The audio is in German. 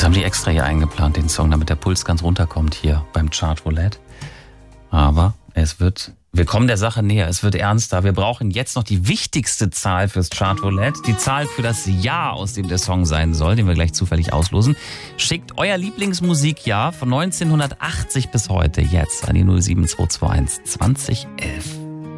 haben die extra hier eingeplant, den Song, damit der Puls ganz runterkommt hier beim Chartroulette. Aber wir kommen der Sache näher, es wird ernster. Wir brauchen jetzt noch die wichtigste Zahl fürs Chartroulette, die Zahl für das Jahr, aus dem der Song sein soll, den wir gleich zufällig auslosen. Schickt euer Lieblingsmusikjahr von 1980 bis heute jetzt an die 07221 2011.